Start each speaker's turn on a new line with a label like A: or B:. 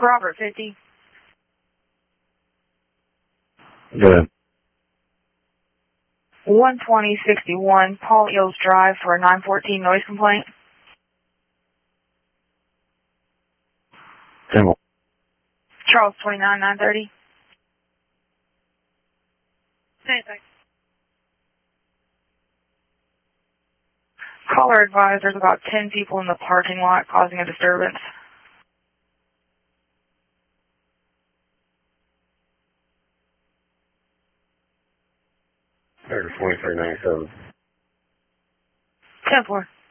A: Robert 50.
B: Good.
A: 12061 Paul Eels Drive for a 914 noise complaint.
B: Simple.
A: Charles 29 930.
C: Same thing.
A: Caller advised there's about 10 people in the parking lot causing a disturbance.
B: There's 2397.
A: 10-4.